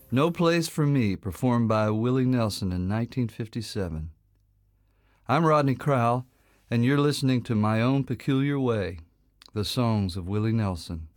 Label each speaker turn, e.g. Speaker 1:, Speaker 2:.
Speaker 1: No Place for Me, performed by Willie Nelson in 1957. I'm Rodney Crowell, and you're listening to My Own Peculiar Way, the songs of Willie Nelson.